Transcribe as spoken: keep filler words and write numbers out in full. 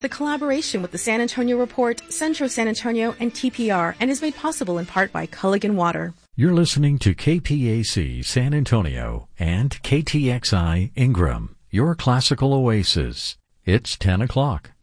The collaboration with the San Antonio Report, Centro San Antonio, and T P R, and is made possible in part by Culligan Water. You're listening to K P A C San Antonio and K T X I Ingram, your classical oasis. It's ten o'clock.